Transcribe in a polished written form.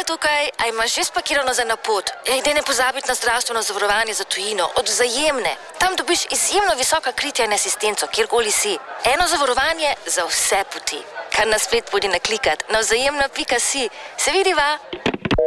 tukaj, a imaš že spakirano za na pot? Idej ne pozabiti na zdravstveno zavarovanje za tujino, od Vzajemne. Tam dobiš izjemno visoka kritja in asistenco, kjerkoli si. Eno zavarovanje za vse poti. Kar na splet podi naklikat na vzajemna.si. Se vidiva?